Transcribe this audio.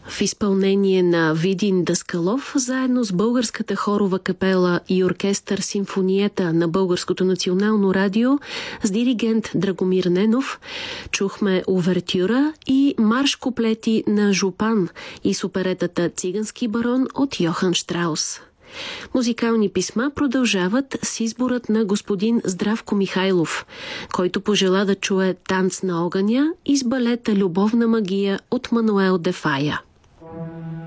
В изпълнение на Видин Даскалов, заедно с Българската хорова капела и оркестър Симфониета на Българското национално радио с диригент Драгомир Ненов, чухме увертюра и марш-куплети на Жупан и с оперетата Цигански барон от Йохан Штраус. Музикални писма продължават с изборът на господин Здравко Михайлов, който пожела да чуе Танц на огъня и с балета Любовна магия от Мануел де Фая.